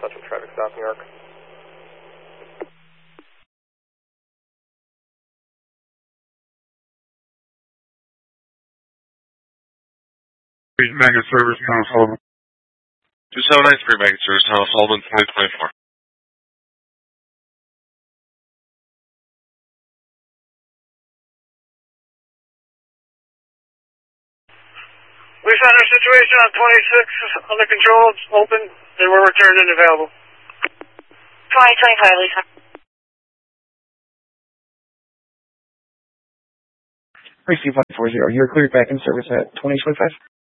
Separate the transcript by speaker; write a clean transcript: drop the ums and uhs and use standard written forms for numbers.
Speaker 1: Central Traffic Stop, New York.
Speaker 2: Mega Service, Thomas Sullivan.
Speaker 3: 2793 Mega Service, Thomas Sullivan, 2024.
Speaker 4: We found our situation on 26 under control. It's open, and we're returned and available.
Speaker 5: 2025, Lisa.
Speaker 6: Receive 140. You're cleared back in service at 2025.